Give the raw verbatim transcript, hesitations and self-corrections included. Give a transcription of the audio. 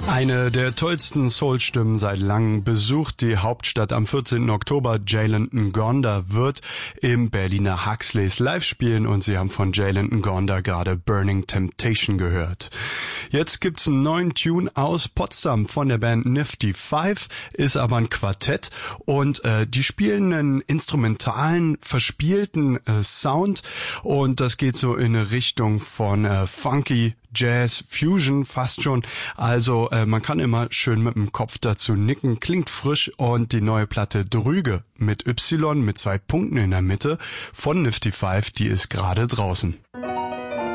Eine der tollsten Soul-Stimmen seit langem besucht die Hauptstadt am vierzehnten Oktober. Jalen Ngonda wird im Berliner Huxleys live spielen und Sie haben von Jalen Ngonda gerade Burning Temptation gehört. Jetzt gibt's einen neuen Tune aus Potsdam von der Band Nifty Five, ist aber ein Quartett und äh, die spielen einen instrumentalen, verspielten äh, Sound und das geht so in eine Richtung von äh, Funky Jazz, Fusion fast schon. Also äh, man kann immer schön mit dem Kopf dazu nicken. Klingt frisch und die neue Platte Drüge mit Y mit zwei Punkten in der Mitte von Nifty Five, die ist gerade draußen.